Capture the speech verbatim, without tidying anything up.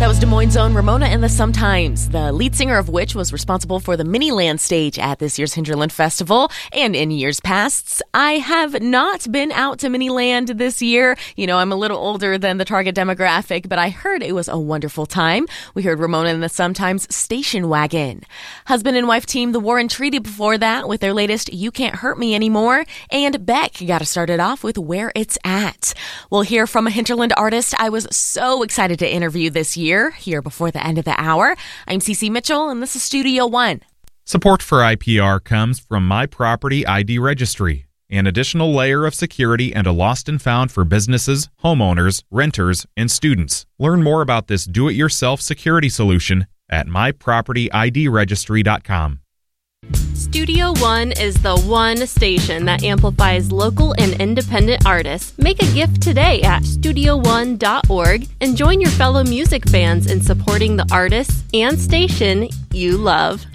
That was Des Moines' own Ramona and the Sometimes, the lead singer of which was responsible for the Miniland stage at this year's Hinterland Festival. And in years past, I have not been out to Miniland this year. You know, I'm a little older than the target demographic, but I heard it was a wonderful time. We heard Ramona and the Sometimes' Station Wagon. Husband and wife team The War and Treaty before that with their latest You Can't Hurt Me Anymore. And Beck got us started off with Where It's At. We'll hear from a Hinterland artist I was so excited to interview this year. Here before the end of the hour. I'm Cece Mitchell, and this is Studio One. Support for I P R comes from My Property I D Registry, an additional layer of security and a lost and found for businesses, homeowners, renters, and students. Learn more about this do-it-yourself security solution at my property I D registry dot com. Studio One is the one station that amplifies local and independent artists. Make a gift today at studio one dot org and join your fellow music fans in supporting the artists and station you love.